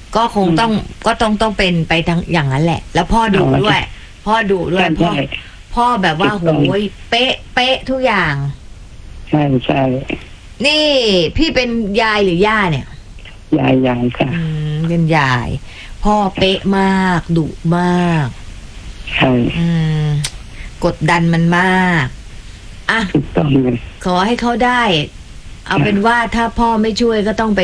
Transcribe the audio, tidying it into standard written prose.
ก็คงต้องเป็นไปทั้งอย่างนั้นแหละ แล้วพ่อดุด้วย พ่อดุด้วยพ่อแบบว่าโหยเป๊ะทุกอย่างใช่ใช่นี่พี่เป็นยายหรือย่าเนี่ยยายค่ะเป็นยาย พ่อเป๊ะมากดุมากใช่กดดันมันมากอ่ะถูกต้องเลยขอให้เขาได้ เอาเป็นว่าถ้าพ่อไม่ช่วยก็ต้องไป